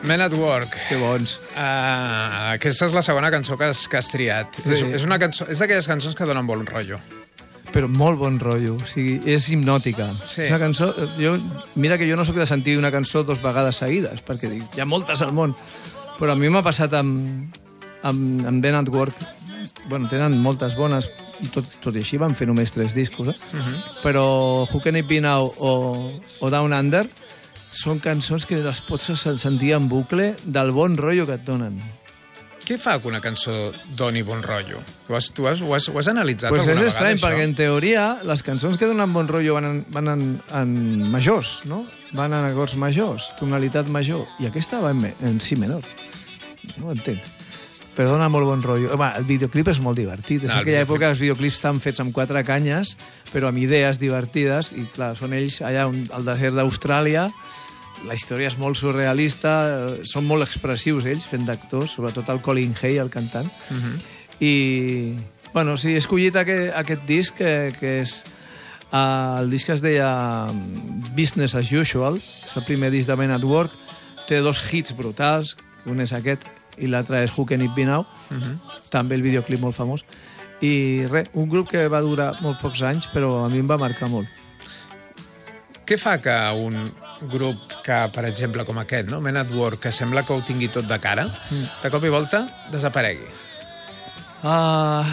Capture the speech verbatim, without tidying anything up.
Men at Work. Que bons. Uh, aquesta és la segona cançó que has, que has triat. Sí. És, és una cançó, és d'aquelles cançons que donen bon rotllo. Però molt bon rotllo, o sigui, és hipnòtica. Sí. És una cançó... Jo, mira que jo no sóc de sentir una cançó dos vegades seguides, perquè dic, hi ha moltes al món, però a mi m'ha passat amb, amb, amb Men at Work. Bueno, tenen moltes bones, i tot, tot i així van fer només tres discos, eh? Uh-huh. Però Who Can It Be Now o, o Down Under són cançons que les pots sentir en bucle del bon rotllo que et donen. Què fa que una cançó doni bon rotllo? Tu has, tu has, ho, has, ho has analitzat pues alguna vegada, és estrany, això? perquè en teoria les cançons que donen bon rotllo van en, van en, en majors, no? Van en acords majors, tonalitat major. I aquesta va en, en si menor. No ho entenc. Però dona molt bon rotllo. Home, el videoclip és molt divertit. És No, en aquella videoclip... època els videoclips estan fets amb quatre canyes, però amb idees divertides, i clar, són ells allà al desert d'Austràlia. La història és molt surrealista, són molt expressius ells, fent d'actors, sobretot el Colin Hay, el cantant. Uh-huh. I, bueno, sí, he escollit aquest, aquest disc, que, que és... Uh, el disc es deia Business as Usual, és el primer disc de Men at Work, té dos hits brutals, un és aquest, i l'altre és Who Can It Be Now, uh-huh. també el videoclip molt famós. I res, un grup que va durar molt pocs anys, però a mi em va marcar molt. Què fa que un grup que, per exemple, com aquest, no? Men at Work, que sembla que ho tingui tot de cara, mm. de cop i volta desaparegui? Uh,